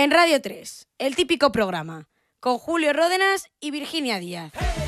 En Radio 3, el típico programa, con Julio Ródenas y Virginia Díaz.